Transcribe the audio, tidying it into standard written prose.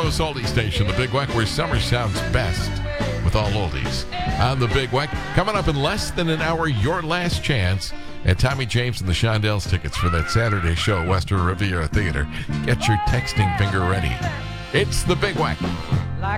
Toledo's oldie station, the Big Weck, where summer sounds best with all oldies. On the Big Weck, coming up in less than an hour, your last chance at Tommy James and the Shondells tickets for that Saturday show at Western Riviera Theater. Get your texting finger ready. It's the Big Weck.